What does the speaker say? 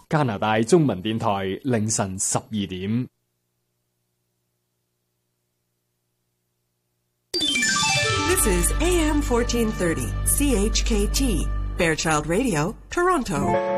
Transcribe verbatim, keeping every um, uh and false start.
加拿大中文電台凌晨十二點。 This is A M fourteen thirty, C H K T, Fairchild Radio, Toronto.